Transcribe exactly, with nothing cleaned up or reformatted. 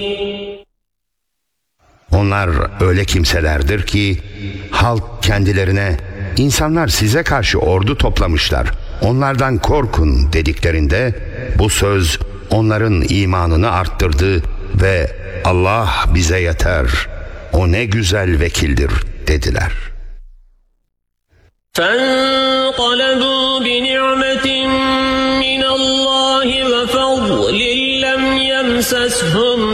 Onlar öyle kimselerdir ki halk kendilerine insanlar size karşı ordu toplamışlar, onlardan korkun dediklerinde bu söz onların imanını arttırdı ve Allah bize yeter, o ne güzel vekildir dediler. فَانْقَلَبُوا بِنِعْمَةٍ مِّنَ اللّٰهِ وَفَضْلٍ لَّمْ يَمْسَسْهُمْ